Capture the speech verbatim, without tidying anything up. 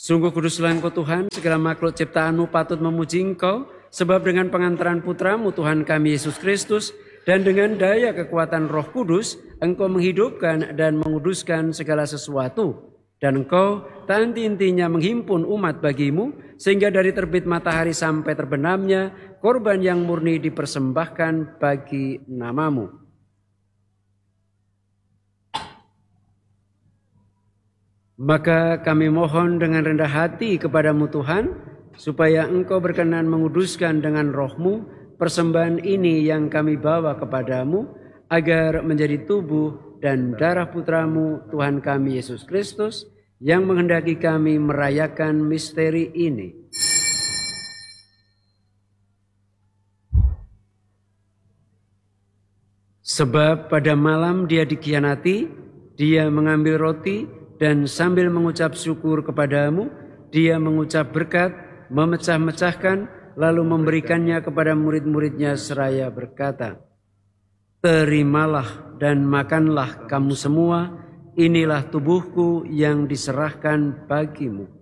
Sungguh kuduslah Engkau Tuhan, segala makhluk ciptaan-Mu patut memuji Engkau, sebab dengan pengantaran Putra-Mu Tuhan kami Yesus Kristus, dan dengan daya kekuatan Roh Kudus, Engkau menghidupkan dan menguduskan segala sesuatu. Dan Engkau tak henti-hentinya menghimpun umat bagimu, sehingga dari terbit matahari sampai terbenamnya, korban yang murni dipersembahkan bagi nama-Mu. Maka kami mohon dengan rendah hati kepadamu Tuhan, supaya Engkau berkenan menguduskan dengan Roh-Mu persembahan ini yang kami bawa kepadamu, agar menjadi tubuh dan darah Putra-Mu Tuhan kami Yesus Kristus, yang menghendaki kami merayakan misteri ini. Sebab pada malam Dia dikhianati, Dia mengambil roti, dan sambil mengucap syukur kepadamu, Dia mengucap berkat, memecah-mecahkan, lalu memberikannya kepada murid-muridnya seraya berkata, "Terimalah dan makanlah kamu semua, inilah tubuhku yang diserahkan bagimu."